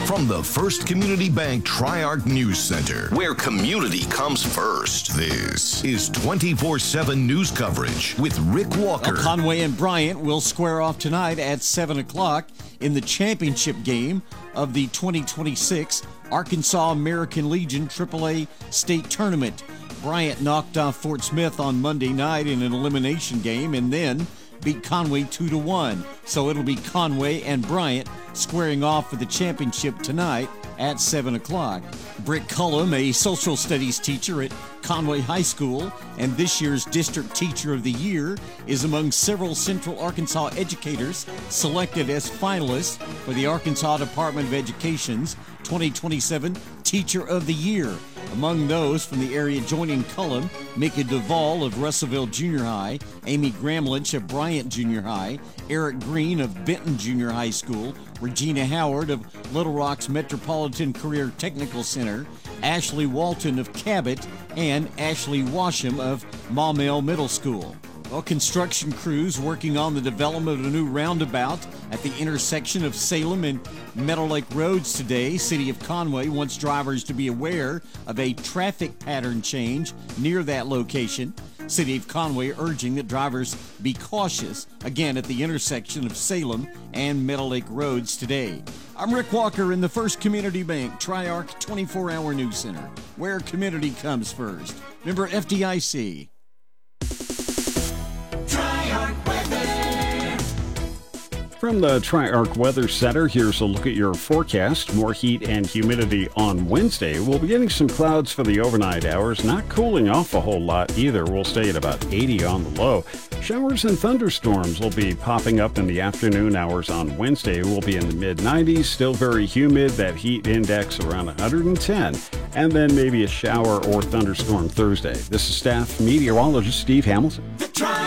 From the First Community Bank Tri-Arc News Center, where community comes first. This is 24/7 news coverage with Rick Walker. Well, Conway and Bryant will square off tonight at 7 o'clock in the championship game of the 2026 Arkansas American Legion AAA State Tournament. Bryant knocked off Fort Smith on Monday night in an elimination game and then beat Conway 2-1. So it'll be Conway and Bryant squaring off for the championship tonight at 7 o'clock. Britt Cullum, a social studies teacher at Conway High School and this year's District Teacher of the Year, is among several Central Arkansas educators selected as finalists for the Arkansas Department of Education's 2027 Teacher of the Year. Among those from the area joining Cullum, Mika Duvall of Russellville Junior High, Amy Gramlich of Bryant Junior High, Eric Green of Benton Junior High School, Regina Howard of Little Rock's Metropolitan Career Technical Center, Ashley Walton of Cabot, and Ashley Washam of Maumelle Middle School. Well, construction crews working on the development of a new roundabout at the intersection of Salem and Meadow Lake Roads today. City of Conway wants drivers to be aware of a traffic pattern change near that location. City of Conway urging that drivers be cautious, again, at the intersection of Salem and Meadow Lake Roads today. I'm Rick Walker in the First Community Bank Tri-Arc 24-hour news center, where community comes first. Member FDIC. From the Tri-Arc Weather Center, here's a look at your forecast. More heat and humidity on Wednesday. We'll be getting some clouds for the overnight hours, not cooling off a whole lot either. We'll stay at about 80 on the low. Showers and thunderstorms will be popping up in the afternoon hours on Wednesday. We'll be in the mid-90s, still very humid, that heat index around 110, and then maybe a shower or thunderstorm Thursday. This is staff meteorologist Steve Hamilton.